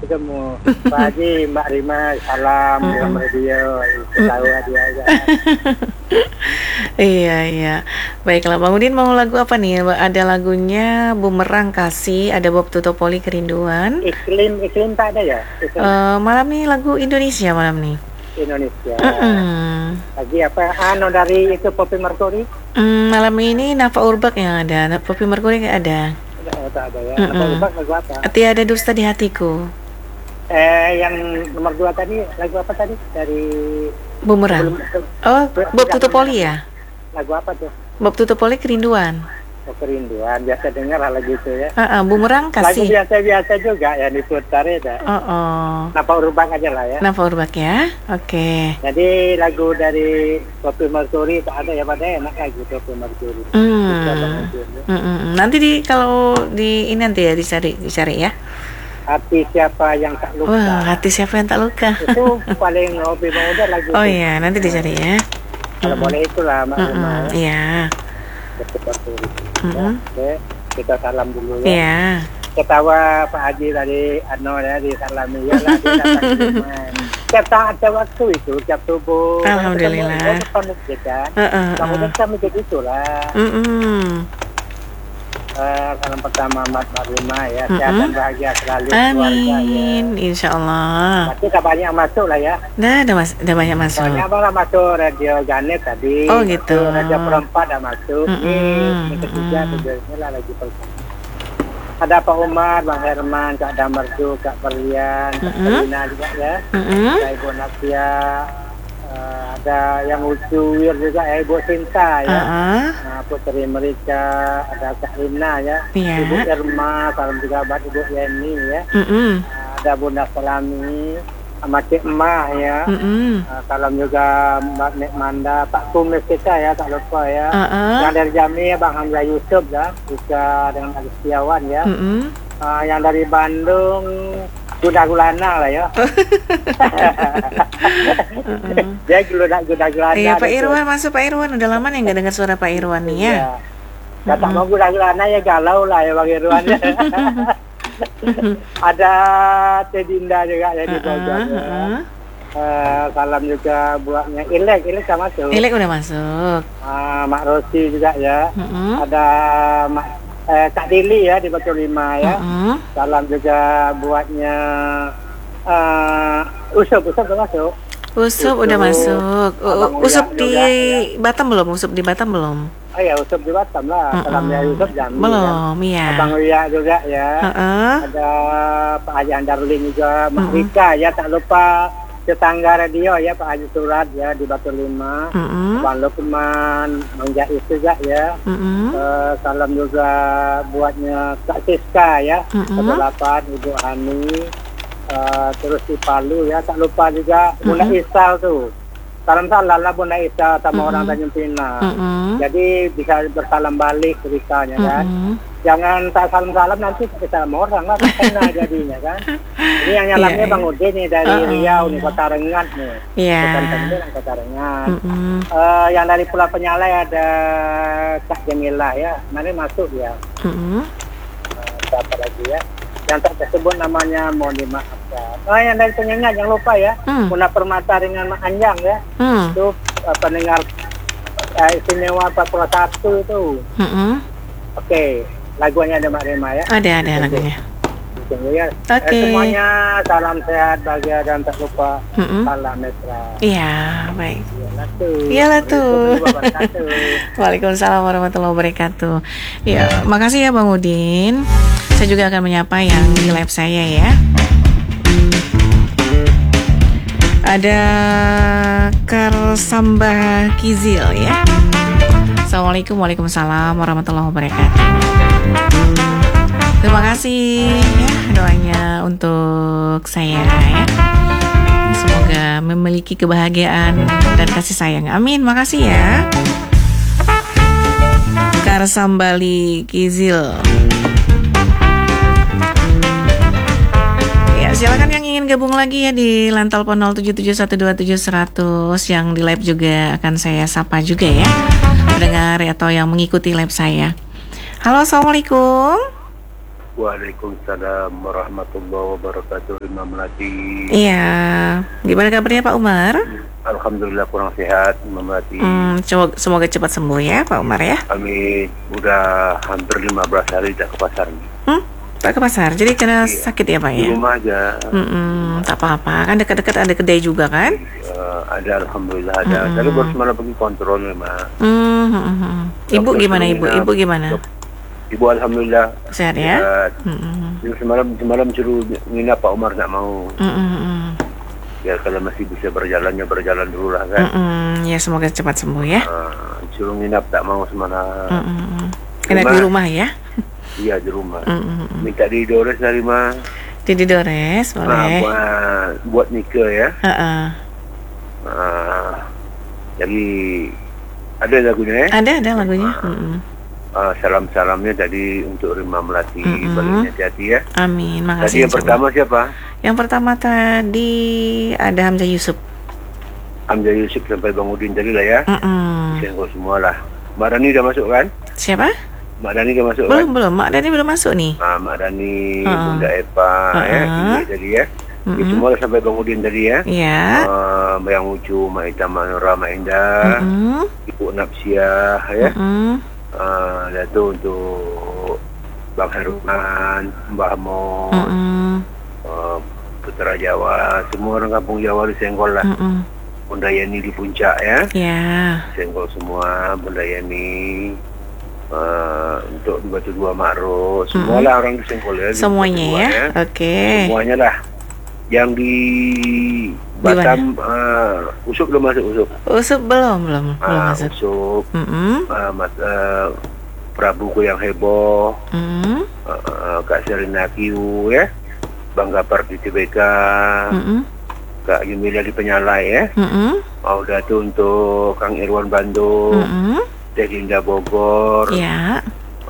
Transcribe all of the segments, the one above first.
ketemu. Pak Haji, Mbak Rima, salam dalam radio. Tahu dia aja. Iya. Baiklah, Bang Udin mau lagu apa nih? Ada lagunya Bumerang Kasih, ada Bob Tutopoli Kerinduan. Iklim tak ada ya? Malam nih lagu Indonesia malam nih. Indonesia. Lagi apa? Dari itu Poppy Mercury. Malam ini Nafa Urbach yang ada. Poppy Mercury nggak ada. Tak ada ya. Nafa Urbach lagu apa? Tiada Dusta di Hatiku. Yang nomor 2 tadi lagu apa tadi? Dari Bumerang. Bob Tutopoli ya? Lagu apa tuh? Bob Tutopoli Kerinduan. Kerinduan, biasa dengar lagu itu ya. Bumerang Kasih. Lagu biasa juga ya diputar ya. Nafa Urbach aja lah ya. Nafa Urbach ya, oke. Jadi lagu dari Poppy Mercury tak ada ya, pada enak lagu Poppy Mercury. Nanti kalau di ini nanti ya dicari ya. Hati siapa yang tak luka. Wah, hati siapa yang tak luka. Itu paling hobi muda lagu. Oh iya, nanti dicari ya. Kalau boleh itulah Mbak Rima. Iya. Oke, kita salam dulu ya. Iya. Ketawa Pak Haji tadi di salami ya lah tiap saat ada waktu itu tiap subuh. Alhamdulillah. Kemudian kami jadi itulah. Salam pertama Mbak Rima ya, sehat dan bahagia selalu. Amin, ya. Insya Allah. Tapi tak banyak masuk lah ya. Udah banyak masuk. Banyak malah masuk radio Ganet tadi. Oh gitu. Radio Perempat dah masuk. Ini ketiga tujuannya lah lagi perempat. Ada Pak Umar, Bang Herman, Kak Damardu, Kak Perlian, Kak Perlina juga ya. Kak Ibu Natia. Ada yang Ucuwir juga ya, Ibu Sinta ya. Putri Merika, ada Kak Rina ya. Ibu Irma, salam juga buat Ibu Yeni ya. Ada Bunda Salami, sama Cik Emah ya. Salam juga Mbak Nek Manda, Pak Kumis kita ya, tak lupa ya. Yang dari Jambi ya, Bang Hamzah Yusuf ya, juga dengan Agus Setiawan ya. Yang dari Bandung Guda Gulana lah ya. Dia Guda Gulana. Iya, Pak Irwan masuk. Pak Irwan udah lama nih nggak dengar suara Pak Irwan nih ya. Kata mau Guda Gulana ya galau lah ya Bang Irwan. Ada Teh Dinda juga ya di Bogor. Salam juga buatnya Ilek sama masuk. Ilek udah masuk. Mak Rosi juga ya. Ada Kak Dili ya di Batu 5 ya. Salam juga buatnya Usup udah masuk. Usup udah masuk. Usup di Batam belum? Usup di Batam belum? Oh ya, Usup di Batam lah. Salam ya Usup Jambi. Belum, ya. Abang Uya juga ya. Ada Pak Haji Andarulin juga, Mak Rika ya, tak lupa tetangga radio ya Pak Haji Surat ya di Batu 5. Bang Lukman, Bang Jais juga ya. Salam juga buatnya Kak Siska ya. 8 Ibu Hani. Terus di Palu ya, tak lupa juga Bunda Isal tuh. Salam lah Bunda Isal sama orang Tanjung Pinang. Jadi bisa bersalam balik ceritanya kan. Jangan tak salam-salam nanti kita sama orang lah kena jadinya kan. Ini yang nyalamnya Bang Udin nih dari Riau nih, Kota Rengat nih. Bukan Tangerang, Kota Rengat. Yang dari Pulau Penyalai ada Kak Jamilah ya. Nanti masuk ya. Siapa lagi ya? Yang tak tersebut namanya mohon dimaafkan. Yang dari Penyengat jangan lupa ya. Muna Permata dengan Mak Anjang ya. Itu pendengar istimewa 41 itu. Oke, lagunya ada Mbak Rima ya. Ada lagunya. Ya. Semuanya salam sehat, bahagia dan tak lupa salam mesra. Iya, baik. Iyalah tuh. Waalaikumsalam warahmatullahi wabarakatuh. Ya, makasih ya Bang Udin. Saya juga akan menyapa yang di live saya ya. Ada Karsambah Kizil ya. Assalamualaikum, waalaikumsalam warahmatullahi wabarakatuh. Terima kasih ya doanya untuk saya ya. Semoga memiliki kebahagiaan dan kasih sayang. Amin, makasih ya. Karsambali Kizil. Silakan yang ingin gabung lagi ya di Lantalpon 077127100 yang di live juga akan saya sapa juga ya, pendengar atau yang mengikuti live saya. Halo, assalamualaikum. Waalaikumsalam warahmatullahi wabarakatuh. Imam Melati. Iya. Gimana kabarnya Pak Umar? Alhamdulillah kurang sehat, Imam Melati. Semoga cepat sembuh ya Pak Umar ya. Amin. Udah hampir 15 hari tak ke pasar nih. Tak ke pasar. Jadi karena sakit ya Pak ya? Di rumah aja. Tak apa-apa. Kan dekat-dekat ada kedai juga kan? Ada, alhamdulillah ada. Tapi baru semalam pergi kontrol memang. Ibu gimana Ibu? Ibu gimana? Ibu alhamdulillah sehat ya. Semalam suruh nginap, Pak Umar tak mau. Ya kalau masih bisa berjalan dulu lah kan. Ya semoga cepat sembuh ya. Suruh nginap tak mau semalam. Enak di rumah ya? Iya di rumah. Minta didores dari mah. Didores boleh. Buat nikah ya. Jadi ada lagunya ya? Ada lagunya. Salam-salamnya tadi untuk Rima Melati, baliknya hati-hati ya. Amin, makasih. Tadi yang pertama siapa? Yang pertama tadi ada Hamzah Yusuf. Hamzah Yusuf sampai Bang Udin tadi lah ya. Senggol semua lah. Mbak Dani udah masuk kan? Siapa? Mbak Dani udah masuk belum, kan? Belum, Mbak Dani belum masuk nih. Mbak Dani, Bunda Epa ya, ini tadi ya. Semua sampai Bang Udin tadi ya. Iya. Yang Ucu, Mak Ita, Mak Nura, Mak Indah, Ibu Napsiah ya. Itu untuk Bang Herman, Mbak Amon, Putra Jawa, semua orang kampung Jawa di Senggol lah. Bunda Yani di Puncak ya. Senggol semua, Bunda Yani. Untuk di Batu Dua Makro, semualah orang di Senggol ya. Semuanya ya. Oke. Semuanya lah. Yang di Batam, Usuk belum masuk Usuk. Usuk belum masuk. Usuk. Prabuku yang heboh. Kak Serina Kiu ya. Bang Gapar di TBK. Kak Yumilia di Penyalai ya. Udah tuh untuk Kang Irwan Bandung. Teh Dinda Bogor. Ya.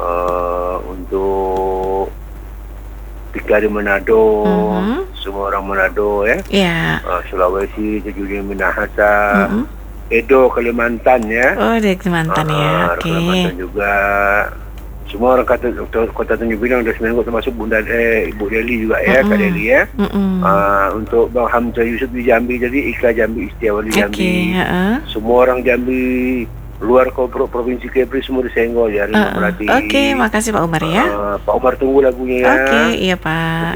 Untuk Tika di Manado, semua orang Manado ya. Sulawesi, Juli Minahasa, Edo Kalimantan ya. Di Kalimantan ya. Kalimantan juga. Semua orang kota Tanjung Pinang udah seminggu termasuk Ibu Deli juga ya, Kak Deli ya. Untuk Bang Hamzah Yusuf di Jambi, jadi Ika Jambi Istiawa di Jambi. Semua orang Jambi luar provinsi Kepri semua disenggol ya. Oke, makasih Pak Umar ya. Pak Umar tunggu lagunya ya. Iya Pak.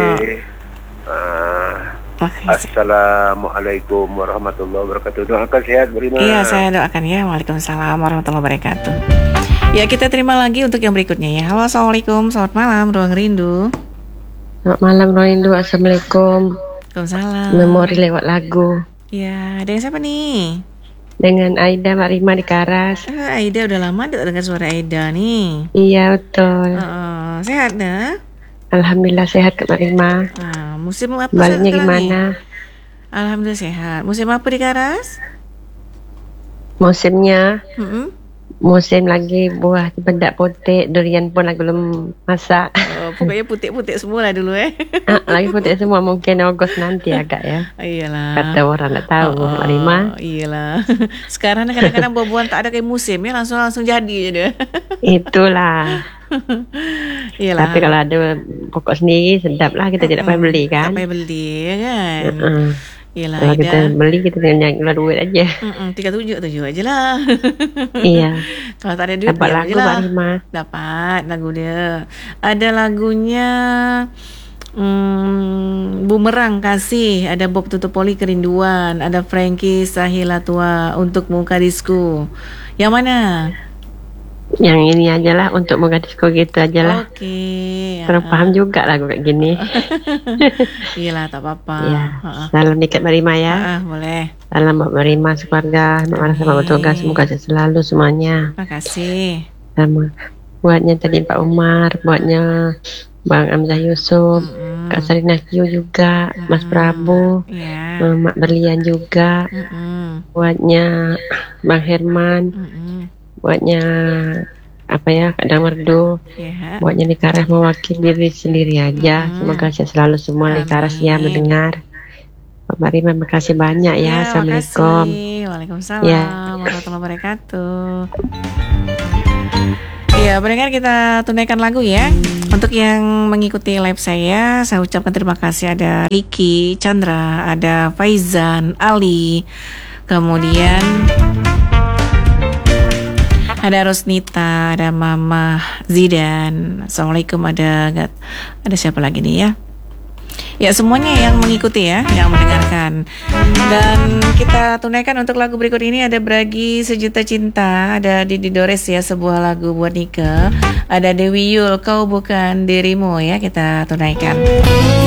Assalamualaikum warahmatullahi wabarakatuh. Doakan sehat beriman. Iya, saya doakan ya. Waalaikumsalam warahmatullahi wabarakatuh. Ya, kita terima lagi untuk yang berikutnya ya. Halo, assalamualaikum, selamat malam, Ruang Rindu. Selamat malam, Ruang Rindu. Assalamualaikum. Waalaikumsalam. Memori lewat lagu. Ya, dengan siapa nih? Dengan Aida Mak Rima di Karas. Aida udah lama dengar suara Aida nih. Iya betul. Sehat dah? Alhamdulillah sehat Kak Mak Rima. Musim apa? Baliknya gimana? Alhamdulillah sehat. Musim apa di Karas? Musimnya musim lagi buah bedak putih, durian pun lagi belum masak. Pokoknya putih-putih semua lah dulu lagi putih semua, mungkin Agustus nanti agak ya. Iyalah. Kata orang tak tahu Mak Rima. Iyalah. Sekarang kadang-kadang buah-buahan tak ada kayak musim ya, langsung jadi aja. Itulah. Iyalah. Tapi kalau ada pokok sendiri sedap lah, kita tidak payah beli kan. Tak payah beli ya kan. Iyalah, kalau kita beli kita tinggal keluar duit aja. 37 aja lah. Iya. Kalau tak ada duit dapat lagu Mak Rima. Dapat lagu dia. Ada lagunya Bumerang Kasih, ada Bob Tutupoli Kerinduan, ada Frankie Sahila Tua Untuk Muka Disku. Yang mana? Yang ini aja lah, Untuk Muka Disku gitu aja lah. Oke. Kurang paham juga lagu kayak gini. Iyalah, tak apa-apa. Ya. Salam dekat Mak Rima ya. Boleh. Salam Mak Rima sekeluarga, Mak Mara sama bertugas, semoga sehat selalu semuanya. Makasih. Sama buatnya tadi Pak Umar, buatnya Bang Hamzah Yusuf, Kak Sarina Kiu juga, Mas Prabu, Mak Berlian juga, buatnya Bang Herman, buatnya Kak Damerdu, buatnya di Karas mewakili diri sendiri aja. Semoga sehat selalu semua di Karas ya mendengar. Mbak Rima, makasih banyak ya. Assalamualaikum. Waalaikumsalam warahmatullahi wabarakatuh. Ya, pendengar, kita tunaikan lagu ya. Untuk yang mengikuti live saya ucapkan terima kasih. Ada Liki, Chandra, ada Faizan, Ali, kemudian ada Rosnita, ada Mama Zidan. Assalamualaikum, ada siapa lagi nih ya? Ya, semuanya yang mengikuti ya, yang mendengarkan. Dan kita tunaikan untuk lagu berikut ini. Ada Bragi Sejuta Cinta, ada Didi Dores ya, sebuah lagu buat Nike. Ada Dewi Yul, Kau Bukan Dirimu ya, kita tunaikan.